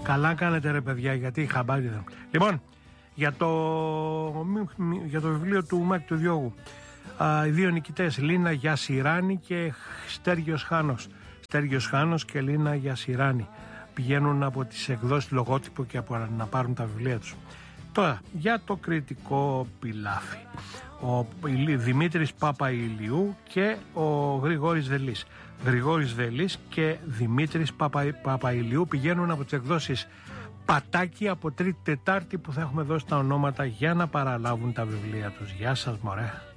Καλά κάνετε ρε παιδιά, γιατί χαμπάρι δεν. Λοιπόν, για το βιβλίο του Μάκη του Διώγου, οι δύο νικητές, Λίνα Γιασιράνη και Στέργιος Χάνος. Στέργιος Χάνος και Λίνα Γιασιράνη πηγαίνουν από τις εκδόσεις Λογότυπο και να πάρουν τα βιβλία τους. Τώρα, για το κριτικό πιλάφι, ο Δημήτρης Παπαηλιού και ο Γρηγόρης Βελής. Γρηγόρης Βελής και Δημήτρης Παπαηλιού πηγαίνουν από τις εκδόσεις Πατάκι από Τρίτη Τετάρτη, που θα έχουμε δώσει τα ονόματα για να παραλάβουν τα βιβλία τους. Γεια σας μωρέ.